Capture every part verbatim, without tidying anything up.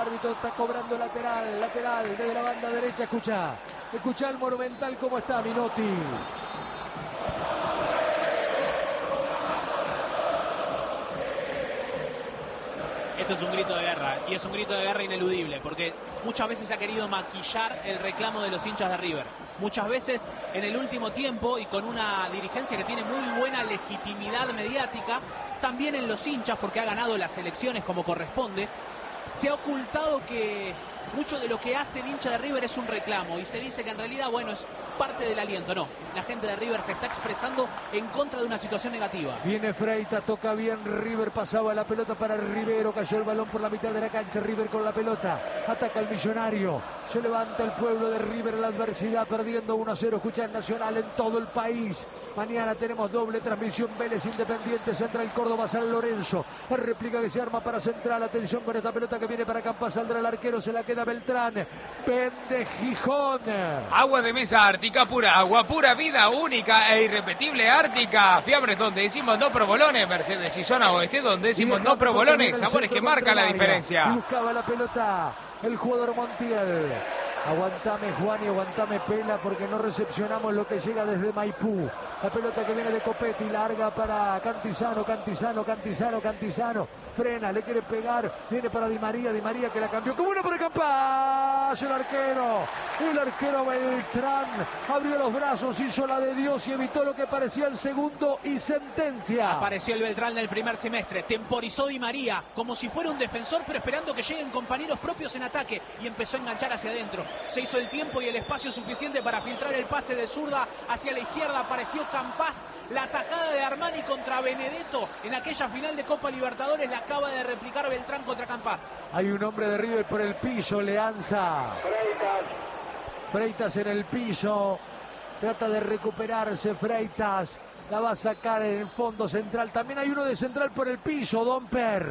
árbitro está cobrando lateral, lateral desde la banda derecha. Escucha, escucha el Monumental cómo está Minotti. Esto es un grito de guerra, y es un grito de guerra ineludible, porque muchas veces se ha querido maquillar el reclamo de los hinchas de River. Muchas veces en el último tiempo, y con una dirigencia que tiene muy buena legitimidad mediática, también en los hinchas, porque ha ganado las elecciones como corresponde, se ha ocultado que mucho de lo que hace el hincha de River es un reclamo, y se dice que en realidad, bueno, es parte del aliento. No, la gente de River se está expresando en contra de una situación negativa. Viene Freitas, toca bien River, pasaba la pelota para Rivero, cayó el balón por la mitad de la cancha, River con la pelota, ataca el Millonario, se levanta el pueblo de River en la adversidad, perdiendo uno a cero, escucha en Nacional en todo el país. Mañana tenemos doble transmisión, Vélez Independiente, Central Córdoba, San Lorenzo, la réplica que se arma para Central, atención con esta pelota que viene para Campas, saldrá el arquero, se la queda Beltrán, vende Gijón. Agua de mesa Ártica, pura agua, pura vida, única e irrepetible Ártica. Fiambres donde decimos no provolones, Mercedes y zona oeste donde decimos no provolones, sabores que marcan la diferencia. Buscaba la pelota el jugador Montiel. Aguantame Juan y aguantame Pela porque no recepcionamos lo que llega desde Maipú. La pelota que viene de Copetti, larga para Cantizano, Cantizano, Cantizano, Cantizano. Frena, le quiere pegar, viene para Di María, Di María que la cambió. ¡Como una por el Campas! El arquero, el arquero Beltrán abrió los brazos, hizo la de Dios y evitó lo que parecía el segundo y sentencia. Apareció el Beltrán del primer semestre, temporizó Di María como si fuera un defensor, pero esperando que lleguen compañeros propios en ataque, y empezó a enganchar hacia adentro. Se hizo el tiempo y el espacio suficiente para filtrar el pase de zurda hacia la izquierda. Apareció Campas, la tajada de Armani contra Benedetto en aquella final de Copa Libertadores la acaba de replicar Beltrán contra Campas. Hay un hombre de River por el piso, Leanza. Freitas. Freitas en el piso, trata de recuperarse Freitas, la va a sacar en el fondo Central. También hay uno de Central por el piso, Domper.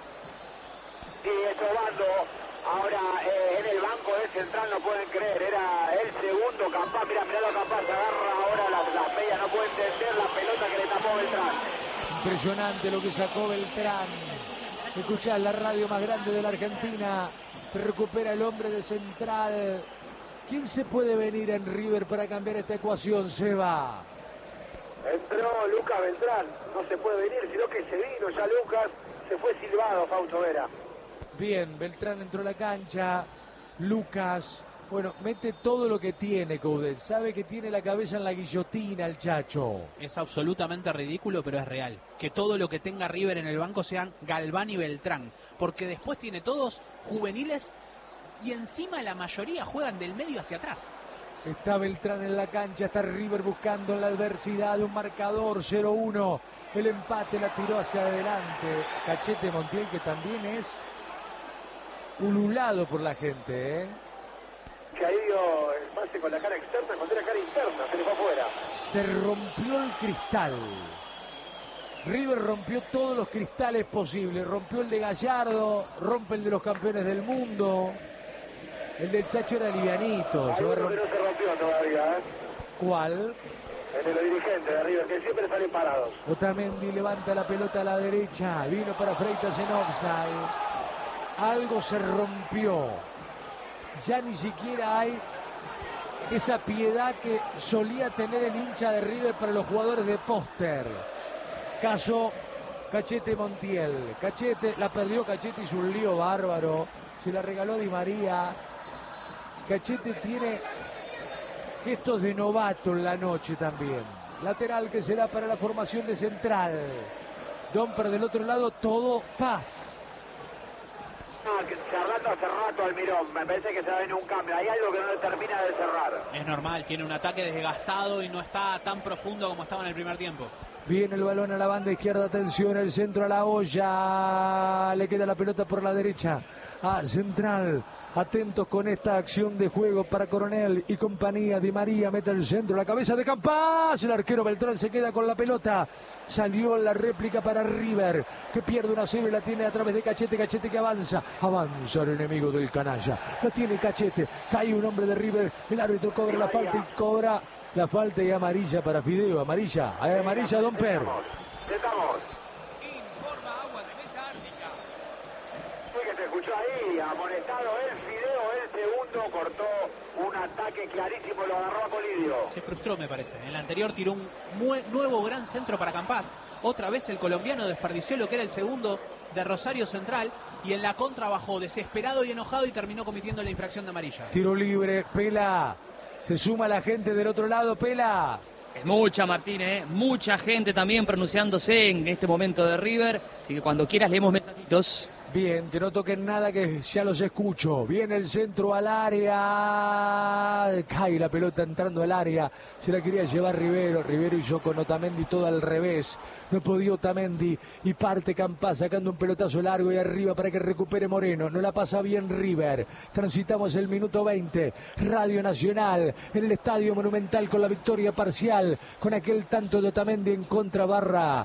Sigue sobando. Ahora eh, en el banco de Central no pueden creer, era el segundo Campas, mira, mirá lo Campas, se agarra ahora la, la media, no puede entender la pelota que le tapó Beltrán. Impresionante lo que sacó Beltrán. Escuchá, la radio más grande de la Argentina, se recupera el hombre de Central. ¿Quién se puede venir en River para cambiar esta ecuación, Seba? Entró Lucas Beltrán, no se puede venir, sino que se vino ya Lucas, se fue silbado Fausto Vera. Bien, Beltrán entró a la cancha, Lucas, bueno, mete todo lo que tiene Coudet, sabe que tiene la cabeza en la guillotina el Chacho. Es absolutamente ridículo, pero es real. Que todo lo que tenga River en el banco sean Galván y Beltrán, porque después tiene todos juveniles y encima la mayoría juegan del medio hacia atrás. Está Beltrán en la cancha, está River buscando en la adversidad de un marcador cero uno. El empate la tiró hacia adelante. Cachete Montiel, que también es ululado por la gente, ¿eh? Que ahí dio el pase con la cara externa, cuando era cara interna, se le fue afuera. Se rompió el cristal. River rompió todos los cristales posibles. Rompió el de Gallardo, rompe el de los campeones del mundo. El del Chacho era livianito. Hay uno que no se rompió todavía, ¿eh? ¿Cuál? El de los dirigentes de River, que siempre salen parados. Otamendi levanta la pelota a la derecha. Vino para Freitas en offside. Algo se rompió. Ya ni siquiera hay esa piedad que solía tener el hincha de River para los jugadores de póster. Caso Cachete Montiel. Cachete, la perdió Cachete, hizo un lío bárbaro. Se la regaló Di María. Cachete tiene gestos de novato en la noche también. Lateral que será para la formación de Central. Domper del otro lado, todo paz. No, que cerrando hace rato Almirón, me parece que se va a venir un cambio. Hay algo que no le termina de cerrar. Es normal, tiene un ataque desgastado y no está tan profundo como estaba en el primer tiempo. Viene el balón a la banda izquierda, atención, el centro a la olla. Le queda la pelota por la derecha a Central. Atentos con esta acción de juego para Coronel y compañía. Di María mete el centro, la cabeza de Campas. El arquero Beltrán se queda con la pelota. Salió la réplica para River, que pierde una cero y la tiene a través de Cachete. Cachete que avanza. Avanza el enemigo del canalla. La tiene Cachete. Cae un hombre de River. El árbitro cobra la falta y cobra la falta y amarilla para Fideo. Amarilla. Hay amarilla, Domper. Estamos. Informa Agua de Mesa Ártica. Sí que te escucho. puso ahí, amonestado el Fideo, el segundo, cortó un ataque clarísimo, lo agarró a Colidio. Se frustró, me parece. En el anterior tiró un nuevo gran centro para Campás. Otra vez el colombiano desperdició lo que era el segundo de Rosario Central. Y en la contra bajó desesperado y enojado y terminó cometiendo la infracción de amarilla. Tiro libre, Pela. Se suma la gente del otro lado, Pela. Es mucha, Martín, ¿eh? Mucha gente también pronunciándose en este momento de River. Así que cuando quieras leemos mensajitos. Bien, que no toquen nada, que ya los escucho. Viene el centro al área. Cae la pelota entrando al área. Se la quería llevar Rivero. Rivero y yo con Otamendi todo al revés. No podía Otamendi. Y parte Campás sacando un pelotazo largo y arriba para que recupere Moreno. No la pasa bien River. Transitamos el minuto veinte. Radio Nacional en el Estadio Monumental con la victoria parcial. Con aquel tanto de Otamendi en contra barra.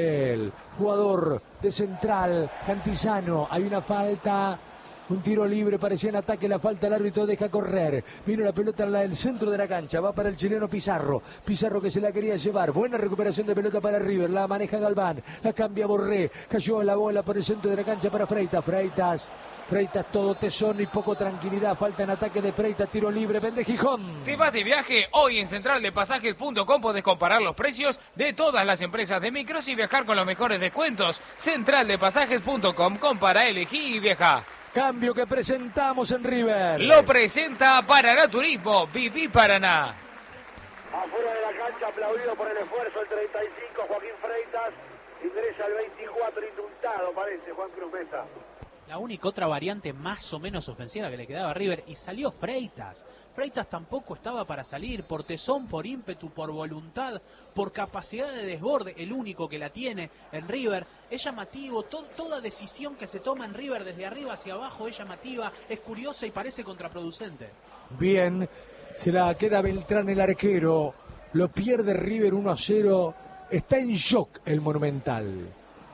El jugador de Central, Cantizano. Hay una falta, un tiro libre, parecía en ataque, la falta, el árbitro deja correr. Vino la pelota en el centro de la cancha, va para el chileno Pizarro. Pizarro que se la quería llevar, buena recuperación de pelota para River, la maneja Galván, la cambia Borré, cayó la bola por el centro de la cancha para Freitas, Freitas. Freitas todo tesón y poco tranquilidad. Falta en ataque de Freitas, tiro libre, vende Gijón. ¿Te vas de viaje? Hoy en central de pasajes punto com podés comparar los precios de todas las empresas de micros y viajar con los mejores descuentos. central de pasajes punto com, compara, elegí y viaja. Cambio que presentamos en River. Lo presenta Paraná Turismo, Viví Paraná. Afuera de la cancha, aplaudido por el esfuerzo, el treinta y cinco, Joaquín Freitas. Ingresa el veinticuatro, indultado parece, Juan Cruz Mesa. La única otra variante más o menos ofensiva que le quedaba a River, y salió Freitas. Freitas tampoco estaba para salir, por tesón, por ímpetu, por voluntad, por capacidad de desborde, el único que la tiene en River. Es llamativo, to toda decisión que se toma en River desde arriba hacia abajo es llamativa, es curiosa y parece contraproducente. Bien, se la queda Beltrán el arquero, lo pierde River uno a cero, está en shock el Monumental.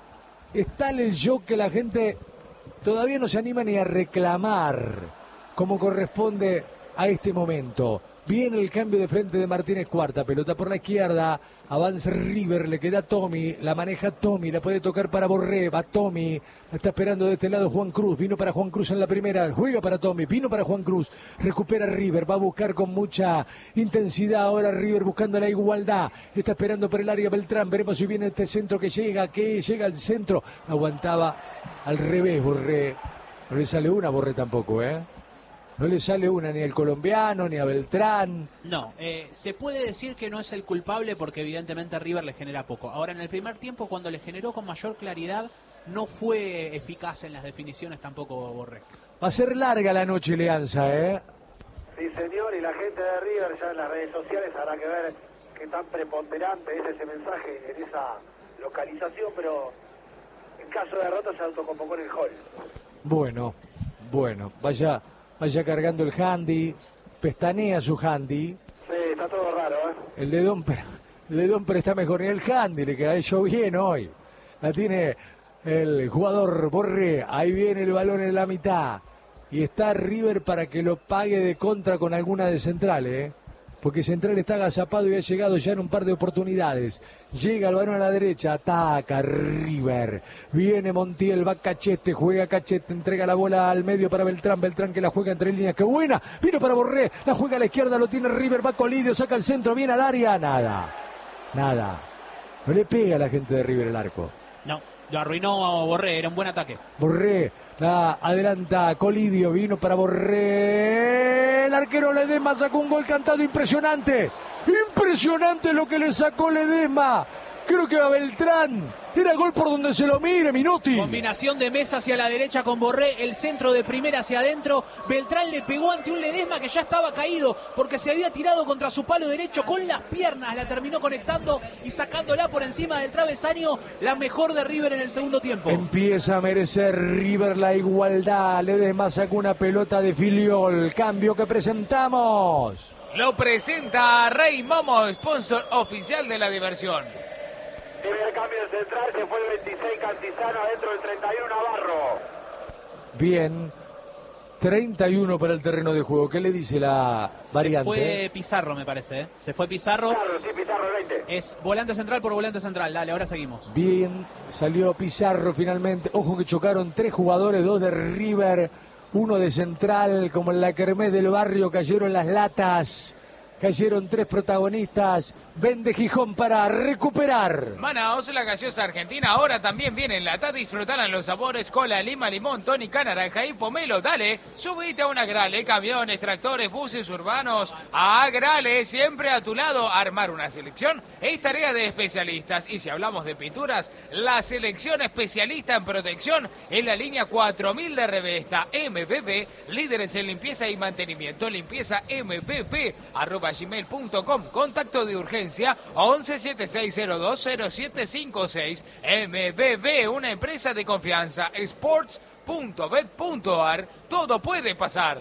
Está en el shock que la gente todavía no se anima ni a reclamar como corresponde a este momento. Viene el cambio de frente de Martínez Cuarta, pelota por la izquierda, avanza River, le queda Tommy, la maneja Tommy, la puede tocar para Borré, va Tommy, la está esperando de este lado Juan Cruz, vino para Juan Cruz en la primera, juega para Tommy, vino para Juan Cruz, recupera River, va a buscar con mucha intensidad ahora River buscando la igualdad, está esperando por el área Beltrán, veremos si viene este centro que llega, que llega al centro, aguantaba al revés Borré, no le sale una Borré tampoco, ¿eh? No le sale una ni al colombiano, ni a Beltrán. No, eh, se puede decir que no es el culpable porque evidentemente River le genera poco. Ahora, en el primer tiempo, cuando le generó con mayor claridad, no fue eficaz en las definiciones tampoco Borré. Va a ser larga la noche, Leanza, ¿eh? Sí, señor, y la gente de River ya en las redes sociales habrá que ver qué tan preponderante es ese mensaje en esa localización, pero en caso de derrota se autoconvocó en el hall. Bueno, bueno, vaya... Vaya cargando el handy, pestanea su handy. Sí, está todo raro, ¿eh? El de Domper, el de Domper está mejor, ni el handy, le queda hecho bien hoy. La tiene el jugador Borré, ahí viene el balón en la mitad. Y está River para que lo pague de contra con alguna de Central, ¿eh? Porque Central está agazapado y ha llegado ya en un par de oportunidades. Llega el balón a la derecha, ataca River. Viene Montiel, va Cachete, juega Cachete, entrega la bola al medio para Beltrán. Beltrán que la juega entre líneas, ¡qué buena! Vino para Borré, la juega a la izquierda, lo tiene River, va Colidio, saca el centro, viene al área, nada. Nada. No le pega a la gente de River el arco. No, lo arruinó a Borré, era un buen ataque. Borré, la adelanta Colidio, vino para Borré. El arquero Ledesma sacó un gol cantado impresionante. Impresionante lo que le sacó Ledesma. Creo que a Beltrán. Era gol por donde se lo mire, Minotti. Combinación de Mesa hacia la derecha con Borré, el centro de primera hacia adentro. Beltrán le pegó ante un Ledesma que ya estaba caído porque se había tirado contra su palo derecho con las piernas. La terminó conectando y sacándola por encima del travesaño. La mejor de River en el segundo tiempo. Empieza a merecer River la igualdad. Ledesma sacó una pelota de Filiol. Cambio que presentamos. Lo presenta Rey Momo, sponsor oficial de la diversión. Primer cambio en Central, se fue el veintiséis Cantizano, adentro del treinta y uno Navarro. Bien. treinta y uno para el terreno de juego. ¿Qué le dice la variante? Se fue Pizarro, me parece. ¿eh? Se fue Pizarro. Pizarro, sí, Pizarro, veinte. Es volante central por volante central. Dale, ahora seguimos. Bien, salió Pizarro finalmente. Ojo que chocaron tres jugadores, dos de River, uno de Central, como en la kermés del barrio, cayeron las latas. Cayeron tres protagonistas. Vende Gijón para recuperar. Manaos, la gaseosa argentina, ahora también viene enlatada. Disfrutarán los sabores cola, lima, limón, tónica, naranja y pomelo. Dale, subite a una Grale, camiones, tractores, buses urbanos. A Grale, siempre a tu lado. Armar una selección es tarea de especialistas. Y si hablamos de pinturas, la selección especialista en protección en la línea cuatro mil de Revesta. M P P, líderes en limpieza y mantenimiento. Limpieza M P P, arroba gmail punto com. Contacto de urgencia once setenta y seis cero dos cero siete cinco seis. M B B, una empresa de confianza. Sports punto bet punto ar. Todo puede pasar.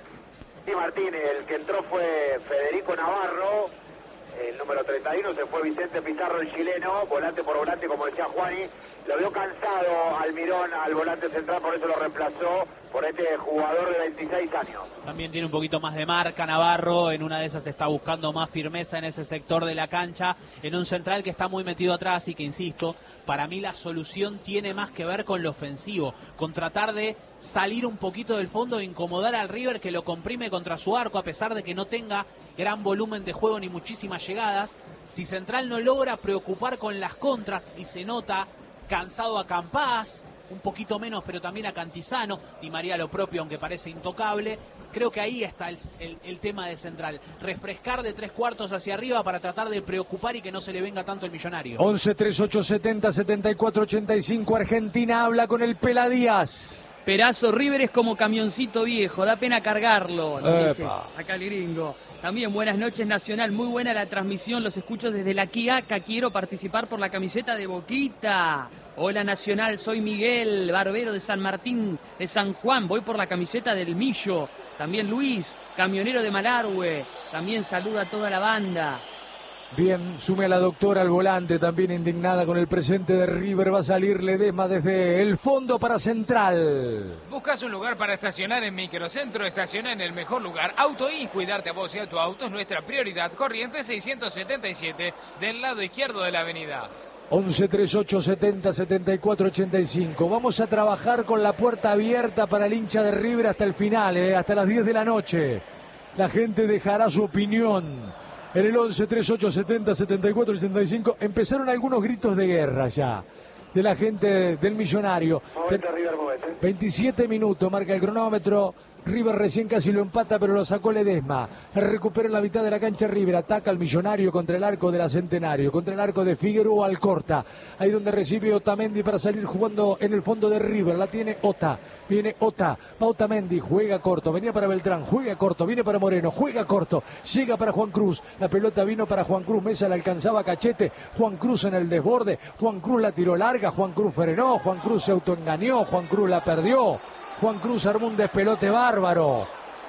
Sí, Martín, el que entró fue Federico Navarro, el número treinta y uno, se fue Vicente Pizarro, el chileno, volante por volante, como decía Juani. Lo vio cansado Almirón al volante central, por eso lo reemplazó por este jugador de veintiséis años. También tiene un poquito más de marca Navarro, en una de esas está buscando más firmeza en ese sector de la cancha, en un central que está muy metido atrás y que, insisto, para mí la solución tiene más que ver con lo ofensivo, con tratar de salir un poquito del fondo e incomodar al River, que lo comprime contra su arco, a pesar de que no tenga gran volumen de juego ni muchísimas llegadas. Si Central no logra preocupar con las contras, y se nota cansado a Campás, un poquito menos, pero también a Cantizano, Di María lo propio, aunque parece intocable. Creo que ahí está el, el, el tema de Central, refrescar de tres cuartos hacia arriba para tratar de preocupar y que no se le venga tanto el millonario. once treinta y ocho setenta setenta y cuatro ochenta y cinco, Argentina habla con el Pela Díaz. Perazo, River es como camioncito viejo, da pena cargarlo, nos dice Epa. acá el gringo. También buenas noches, Nacional, muy buena la transmisión, los escucho desde la Quiaca, quiero participar por la camiseta de Boquita. Hola Nacional, soy Miguel, barbero de San Martín, de San Juan, voy por la camiseta del Millo. También Luis, camionero de Malargüe, también saluda a toda la banda. Bien, sume a la doctora al volante, también indignada con el presente de River. Va a salir Ledesma desde el fondo para Central. ¿Buscas un lugar para estacionar en Microcentro? Estaciona en el mejor lugar. Auto y cuidarte a vos y a tu auto es nuestra prioridad. Corriente seiscientos setenta y siete, del lado izquierdo de la avenida. once treinta y ocho setenta setenta y cuatro ochenta y cinco. Vamos a trabajar con la puerta abierta para el hincha de River hasta el final, eh, hasta las diez de la noche. La gente dejará su opinión. En el once treinta y ocho setenta setenta y cuatro ochenta y cinco empezaron algunos gritos de guerra ya de la gente del Millonario. Movete, River, movete. veintisiete minutos, marca el cronómetro. River recién casi lo empata, pero lo sacó Ledesma. Recupera en la mitad de la cancha River. Ataca al Millonario contra el arco de la Centenario. Contra el arco de Figueroa Alcorta. Ahí donde recibe Otamendi para salir jugando en el fondo de River. La tiene Ota. Viene Ota. Va Otamendi. Juega corto. Venía para Beltrán. Juega corto. Viene para Moreno. Juega corto. Llega para Juan Cruz. La pelota vino para Juan Cruz. Mesa la alcanzaba Cachete. Juan Cruz en el desborde. Juan Cruz la tiró larga. Juan Cruz frenó. Juan Cruz se autoengañó. Juan Cruz la perdió. Juan Cruz armó un despelote bárbaro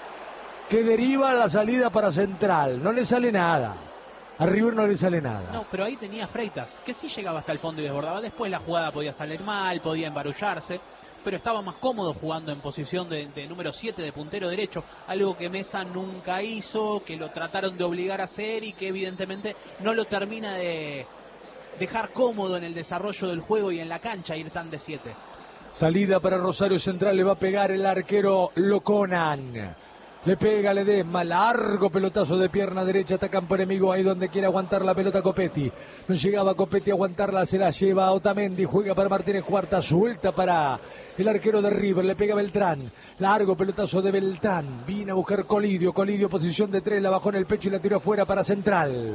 que deriva la salida para Central. No le sale nada. A River no le sale nada. No, pero ahí tenía Freitas, que sí llegaba hasta el fondo y desbordaba. Después la jugada podía salir mal, podía embarullarse, pero estaba más cómodo jugando en posición de, de número siete, de puntero derecho. Algo que Mesa nunca hizo, que lo trataron de obligar a hacer y que evidentemente no lo termina de dejar cómodo en el desarrollo del juego y en la cancha, ir tan de siete. Salida para Rosario Central, le va a pegar el arquero Loconan. Le pega Ledesma, largo pelotazo de pierna derecha, está campo enemigo, ahí donde quiere aguantar la pelota Copetti. No llegaba Copetti a aguantarla, se la lleva a Otamendi, juega para Martínez Cuarta, suelta para el arquero de River, le pega Beltrán. Largo pelotazo de Beltrán, viene a buscar Colidio, Colidio posición de tres, la bajó en el pecho y la tiró afuera para Central.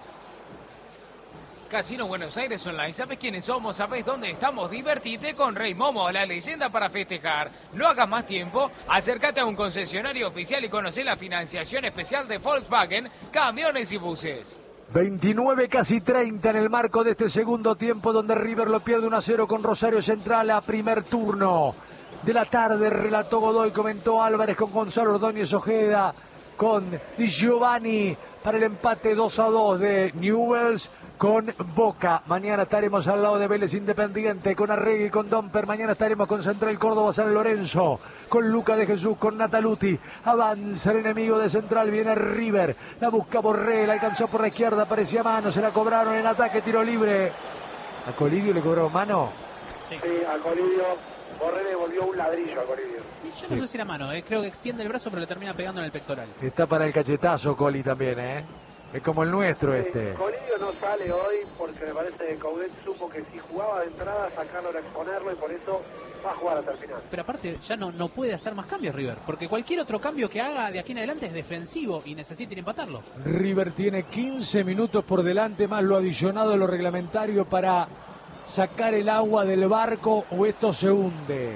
Casino Buenos Aires Online. ¿Sabes quiénes somos? ¿Sabes dónde estamos? Divertite con Rey Momo, la leyenda para festejar. No hagas más tiempo. Acércate a un concesionario oficial y conoce la financiación especial de Volkswagen, camiones y buses. veintinueve, casi treinta en el marco de este segundo tiempo donde River lo pierde uno a cero con Rosario Central a primer turno de la tarde. Relató Godoy, comentó Álvarez con Gonzalo Ordóñez Ojeda, con Di Giovanni para el empate dos a dos de Newell's. con Boca. Mañana estaremos al lado de Vélez Independiente, con Arregui, con Domper. Mañana estaremos con Central Córdoba San Lorenzo, con Luca de Jesús, con Nataluti. Avanza el enemigo de Central, viene River. La busca Borré, la alcanzó por la izquierda, parecía mano, se la cobraron en ataque, tiro libre. ¿A Colidio le cobró mano? Sí, a Colidio. Borré le volvió un ladrillo a Colidio. Yo no sí. sé si era mano, eh. creo que extiende el brazo pero le termina pegando en el pectoral. Está para el cachetazo Coli también, ¿eh? Es como el nuestro este. Colidio no sale hoy porque me parece que Coudet supo que si jugaba de entrada sacarlo era exponerlo y por eso va a jugar hasta el final. Pero aparte ya no, no puede hacer más cambios River, porque cualquier otro cambio que haga de aquí en adelante es defensivo y necesita ir a empatarlo. River tiene quince minutos por delante más lo adicionado de lo reglamentario para sacar el agua del barco o esto se hunde.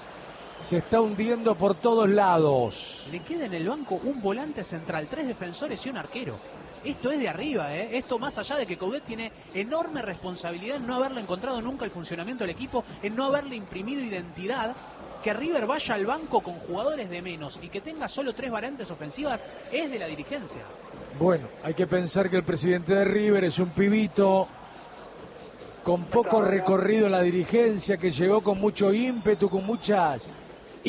Se está hundiendo por todos lados. Le queda en el banco un volante central, tres defensores y un arquero. Esto es de arriba, ¿eh? Esto más allá de que Coudet tiene enorme responsabilidad en no haberle encontrado nunca el funcionamiento del equipo, en no haberle imprimido identidad. Que River vaya al banco con jugadores de menos y que tenga solo tres variantes ofensivas es de la dirigencia. Bueno, hay que pensar que el presidente de River es un pibito con poco recorrido en la dirigencia, que llegó con mucho ímpetu, con muchas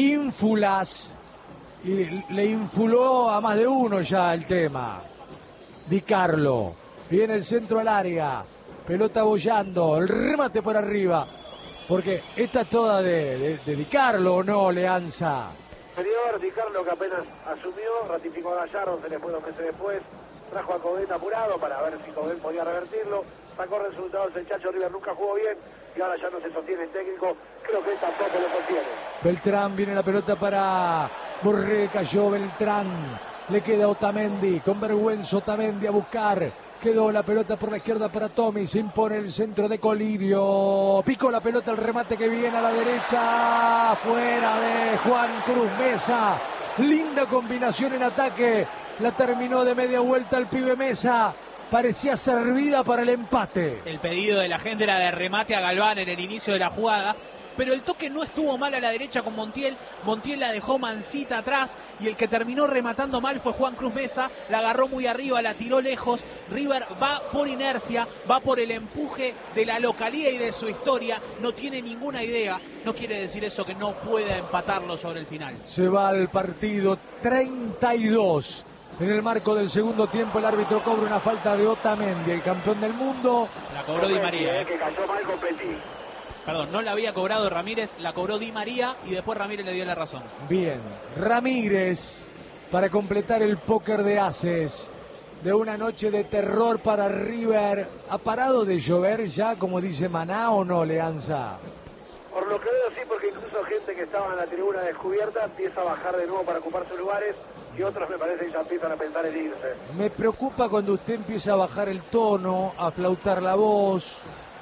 ínfulas, y le infuló a más de uno ya el tema. Di Carlo, viene el centro al área, pelota bollando, el remate por arriba, porque esta es toda de, de, de Di Carlo, ¿o no, Leanza? Señor Di Carlo, que apenas asumió, ratificó a Gallardo, se le fue dos meses después, trajo a Coudet apurado para ver si Coudet podía revertirlo, sacó resultados el Chacho, River nunca jugó bien y ahora ya no se sostiene el técnico, creo que él tampoco lo sostiene. Beltrán, viene la pelota para Borré, cayó Beltrán, le queda Otamendi, con vergüenza Otamendi a buscar, quedó la pelota por la izquierda para Tommy, se impone el centro de Colidio, picó la pelota, el remate que viene a la derecha, fuera de Juan Cruz Mesa, linda combinación en ataque, la terminó de media vuelta el pibe Mesa, parecía servida para el empate. El pedido de la gente era de remate a Galván en el inicio de la jugada, pero el toque no estuvo mal a la derecha con Montiel. Montiel la dejó mansita atrás y el que terminó rematando mal fue Juan Cruz Mesa. La agarró muy arriba, la tiró lejos. River va por inercia, va por el empuje de la localía y de su historia. No tiene ninguna idea. No quiere decir eso que no pueda empatarlo sobre el final. Se va al partido treinta y dos. En el marco del segundo tiempo el árbitro cobra una falta de Otamendi, el campeón del mundo. La cobró Di María. Eh, que cayó mal con Petit. Perdón, no la había cobrado Ramírez, la cobró Di María y después Ramírez le dio la razón. Bien, Ramírez para completar el póker de ases de una noche de terror para River. ¿Ha parado de llover ya, como dice Maná, o no, Leanza? Por lo que veo sí, porque incluso gente que estaba en la tribuna descubierta empieza a bajar de nuevo para ocupar sus lugares y otros me parece que ya empiezan a pensar en irse. Me preocupa cuando usted empieza a bajar el tono, a flautar la voz.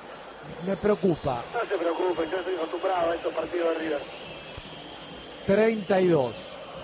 Me preocupa. No se preocupe, yo estoy acostumbrado a estos partidos de River. treinta y dos.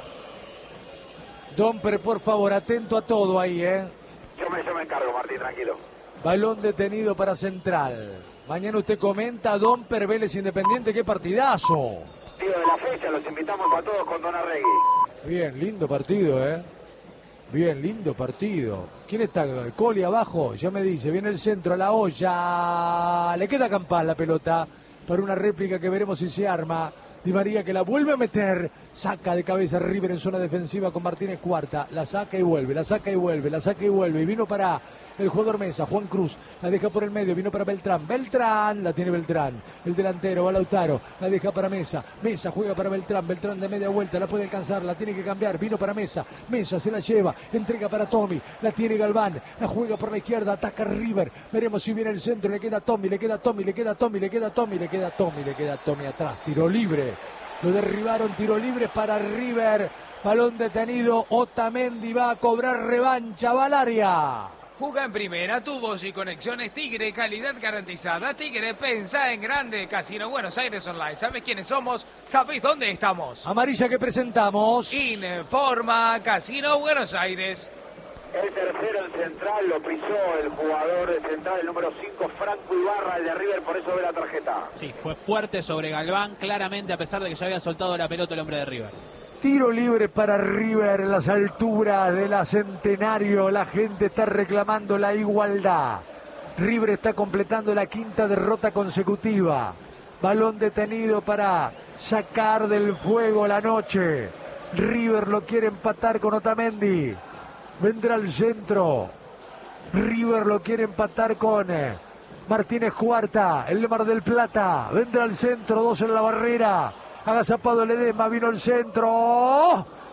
Domper, por favor, atento a todo ahí, ¿eh? Yo me, yo me encargo, Martín, tranquilo. Balón detenido para Central. Mañana usted comenta Domper, Vélez Independiente, qué partidazo. Partido de la fecha, los invitamos a todos con Don Arregui. Bien, lindo partido, ¿eh? Bien, lindo partido. ¿Quién está? Coli abajo, ya me dice, viene el centro, a la olla. Le queda Campal la pelota para una réplica que veremos si se arma. Di María que la vuelve a meter, saca de cabeza River en zona defensiva con Martínez Cuarta, la saca y vuelve, la saca y vuelve, la saca y vuelve, y vino para el jugador Mesa, Juan Cruz, la deja por el medio, vino para Beltrán, Beltrán, la tiene Beltrán, el delantero, va Lautaro, la deja para Mesa, Mesa juega para Beltrán, Beltrán de media vuelta, la puede alcanzar, la tiene que cambiar, vino para Mesa, Mesa se la lleva, entrega para Tommy, la tiene Galván, la juega por la izquierda, ataca River, veremos si viene el centro, le queda Tommy, le queda Tommy, le queda Tommy, le queda Tommy, le queda Tommy, le queda Tommy atrás, tiro libre. Lo derribaron, tiro libre para River, balón detenido, Otamendi va a cobrar revancha, va al área. Juega en primera, tubos y conexiones Tigre, calidad garantizada. Tigre, pensá en grande. Casino Buenos Aires Online. ¿Sabés quiénes somos? ¿Sabés dónde estamos? Amarilla que presentamos. Informa Casino Buenos Aires. El tercero en Central lo pisó el jugador de Central, el número cinco, Franco Ibarra, el de River, por eso ve la tarjeta. Sí, fue fuerte sobre Galván, claramente, a pesar de que ya había soltado la pelota el hombre de River. Tiro libre para River en las alturas de la Centenario. La gente está reclamando la igualdad. River está completando la quinta derrota consecutiva. Balón detenido para sacar del fuego la noche. River lo quiere empatar con Otamendi. Vendrá al centro. River lo quiere empatar con Martínez Cuarta, el de Mar del Plata. Vendrá al centro, dos en la barrera. Agazapado el Edema, vino el centro. ¡Oh!